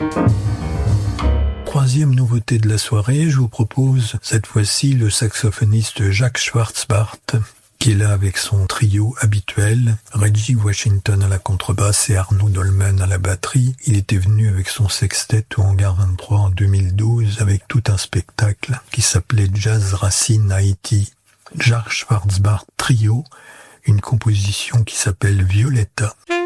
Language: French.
Troisième nouveauté de la soirée, je vous propose cette fois-ci le saxophoniste Jacques Schwartzbart, qui est là avec son trio habituel, Reggie Washington à la contrebasse et Arnaud Dolmen à la batterie. Il était venu avec son sextet au Hangar 23 en 2012 avec tout un spectacle qui s'appelait Jazz Racine Haïti. Jacques Schwartzbart Trio, une composition qui s'appelle Violetta.